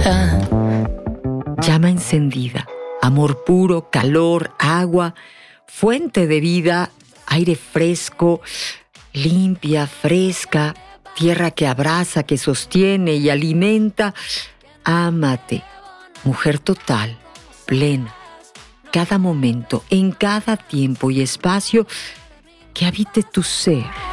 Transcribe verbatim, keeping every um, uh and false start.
Llama encendida, amor puro, calor, agua, fuente de vida, aire fresco, limpia, fresca, tierra que abraza, que sostiene y alimenta. Ámate, mujer total, plena, cada momento, en cada tiempo y espacio, que habite tu ser.